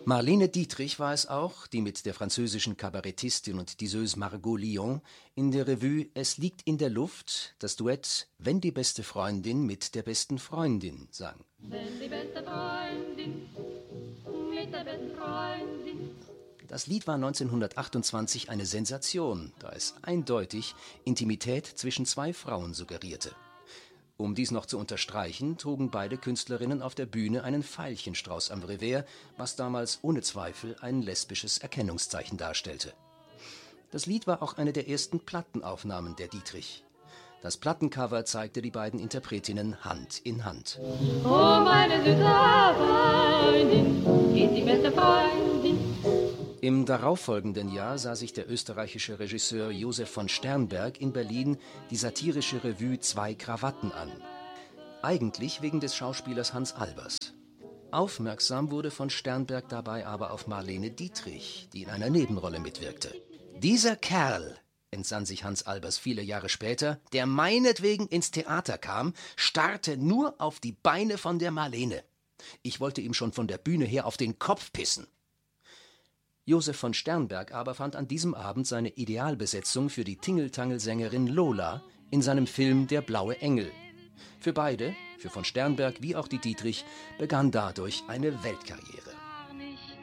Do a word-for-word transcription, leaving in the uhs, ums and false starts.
Marlene Dietrich war es auch, die mit der französischen Kabarettistin und Diseuse Margot Lyon in der Revue »Es liegt in der Luft« das Duett »Wenn die beste Freundin mit der besten Freundin« sang. Wenn die beste Freundin mit der besten Freundin. Das Lied war neunzehnhundertachtundzwanzig eine Sensation, da es eindeutig Intimität zwischen zwei Frauen suggerierte. Um dies noch zu unterstreichen, trugen beide Künstlerinnen auf der Bühne einen Veilchenstrauß am Revers, was damals ohne Zweifel ein lesbisches Erkennungszeichen darstellte. Das Lied war auch eine der ersten Plattenaufnahmen der Dietrich. Das Plattencover zeigte die beiden Interpretinnen Hand in Hand. Oh, meine süße Freundin, ist die beste Freundin. Im darauffolgenden Jahr sah sich der österreichische Regisseur Josef von Sternberg in Berlin die satirische Revue Zwei Krawatten an. Eigentlich wegen des Schauspielers Hans Albers. Aufmerksam wurde von Sternberg dabei aber auf Marlene Dietrich, die in einer Nebenrolle mitwirkte. »Dieser Kerl«, entsann sich Hans Albers viele Jahre später, »der meinetwegen ins Theater kam, starrte nur auf die Beine von der Marlene. Ich wollte ihm schon von der Bühne her auf den Kopf pissen.« Josef von Sternberg aber fand an diesem Abend seine Idealbesetzung für die Tingeltangelsängerin Lola in seinem Film »Der blaue Engel«. Für beide, für von Sternberg wie auch die Dietrich, begann dadurch eine Weltkarriere.